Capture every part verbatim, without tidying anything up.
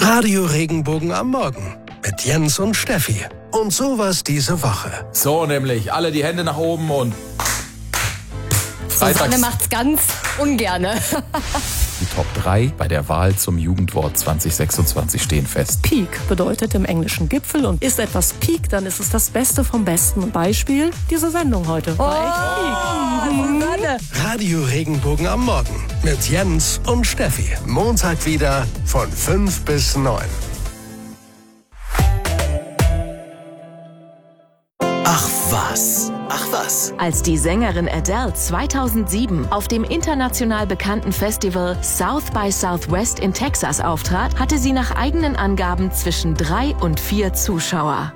Radio Regenbogen am Morgen mit Jens und Steffi. Und sowas diese Woche. So nämlich, alle die Hände nach oben und Susanne macht's ganz ungerne. Die Top drei bei der Wahl zum Jugendwort zwanzig sechsundzwanzig stehen fest. Peak bedeutet im Englischen Gipfel und ist etwas Peak, dann ist es das Beste vom Besten. Beispiel, diese Sendung heute. Oh, War echt Peak. Radio Regenbogen am Morgen mit Jens und Steffi. Montag wieder von fünf bis neun. Ach was, ach was. Als die Sängerin Adele zweitausendsieben auf dem international bekannten Festival South by Southwest in Texas auftrat, hatte sie nach eigenen Angaben zwischen drei und vier Zuschauer.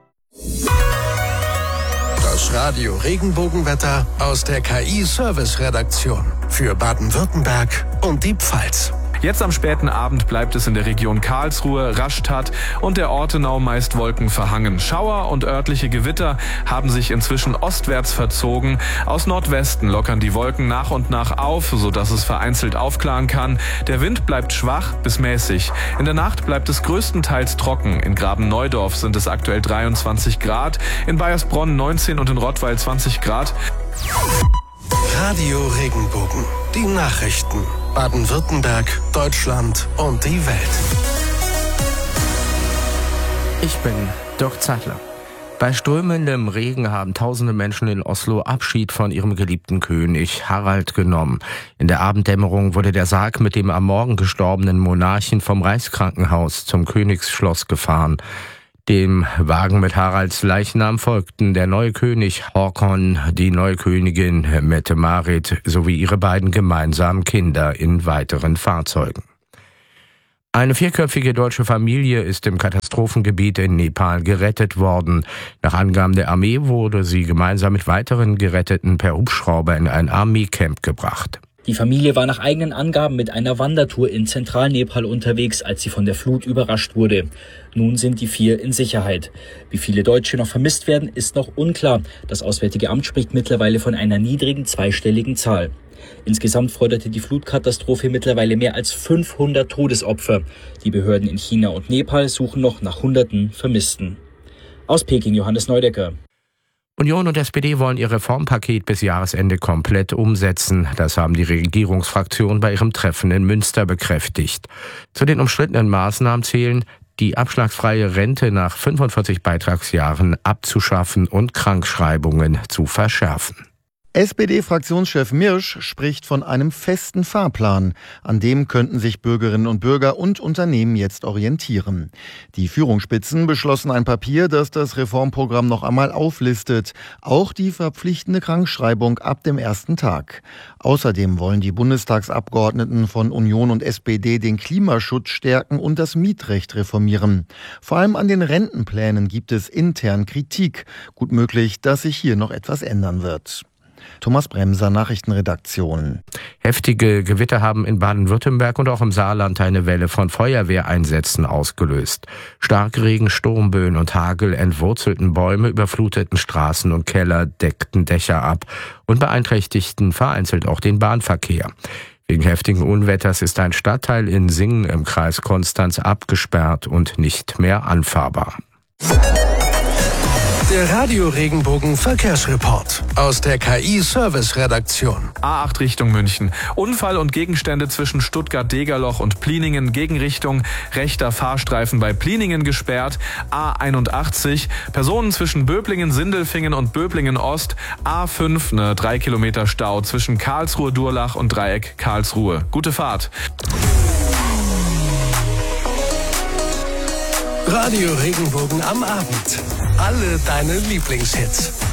Das Radio Regenbogenwetter aus der K I-Service-Redaktion für Baden-Württemberg und die Pfalz. Jetzt am späten Abend bleibt es in der Region Karlsruhe, Rastatt und der Ortenau meist wolkenverhangen. Schauer und örtliche Gewitter haben sich inzwischen ostwärts verzogen. Aus Nordwesten lockern die Wolken nach und nach auf, sodass es vereinzelt aufklaren kann. Der Wind bleibt schwach bis mäßig. In der Nacht bleibt es größtenteils trocken. In Graben-Neudorf sind es aktuell dreiundzwanzig Grad, in Baiersbronn neunzehn und in Rottweil zwanzig Grad. Radio Regenbogen, die Nachrichten. Baden-Württemberg, Deutschland und die Welt. Ich bin Dirk Zeitler. Bei strömendem Regen haben tausende Menschen in Oslo Abschied von ihrem geliebten König Harald genommen. In der Abenddämmerung wurde der Sarg mit dem am Morgen gestorbenen Monarchen vom Reichskrankenhaus zum Königsschloss gefahren. Dem Wagen mit Haralds Leichnam folgten der neue König Håkon, die neue Königin Mette-Marit sowie ihre beiden gemeinsamen Kinder in weiteren Fahrzeugen. Eine vierköpfige deutsche Familie ist im Katastrophengebiet in Nepal gerettet worden. Nach Angaben der Armee wurde sie gemeinsam mit weiteren Geretteten per Hubschrauber in ein Armeecamp gebracht. Die Familie war nach eigenen Angaben mit einer Wandertour in Zentralnepal unterwegs, als sie von der Flut überrascht wurde. Nun sind die vier in Sicherheit. Wie viele Deutsche noch vermisst werden, ist noch unklar. Das Auswärtige Amt spricht mittlerweile von einer niedrigen zweistelligen Zahl. Insgesamt forderte die Flutkatastrophe mittlerweile mehr als fünfhundert Todesopfer. Die Behörden in China und Nepal suchen noch nach Hunderten Vermissten. Aus Peking, Johannes Neudecker. Union und S P D wollen ihr Reformpaket bis Jahresende komplett umsetzen. Das haben die Regierungsfraktionen bei ihrem Treffen in Münster bekräftigt. Zu den umstrittenen Maßnahmen zählen, die abschlagsfreie Rente nach fünfundvierzig Beitragsjahren abzuschaffen und Krankschreibungen zu verschärfen. S P D-Fraktionschef Mirsch spricht von einem festen Fahrplan. An dem könnten sich Bürgerinnen und Bürger und Unternehmen jetzt orientieren. Die Führungsspitzen beschlossen ein Papier, das das Reformprogramm noch einmal auflistet. Auch die verpflichtende Krankschreibung ab dem ersten Tag. Außerdem wollen die Bundestagsabgeordneten von Union und S P D den Klimaschutz stärken und das Mietrecht reformieren. Vor allem an den Rentenplänen gibt es intern Kritik. Gut möglich, dass sich hier noch etwas ändern wird. Thomas Bremser, Nachrichtenredaktion. Heftige Gewitter haben in Baden-Württemberg und auch im Saarland eine Welle von Feuerwehreinsätzen ausgelöst. Starkregen, Sturmböen und Hagel entwurzelten Bäume, überfluteten Straßen und Keller, deckten Dächer ab und beeinträchtigten vereinzelt auch den Bahnverkehr. Wegen heftigen Unwetters ist ein Stadtteil in Singen im Kreis Konstanz abgesperrt und nicht mehr anfahrbar. Der Radio Regenbogen Verkehrsreport aus der K I-Service-Redaktion. A acht Richtung München. Unfall und Gegenstände zwischen Stuttgart-Degerloch und Pliningen. Gegenrichtung rechter Fahrstreifen bei Pliningen gesperrt. A einundachtzig. Personen zwischen Böblingen, Sindelfingen und Böblingen Ost. A fünf, ne drei Kilometer Stau zwischen Karlsruhe-Durlach und Dreieck Karlsruhe. Gute Fahrt. Radio Regenbogen am Abend. Alle deine Lieblingshits.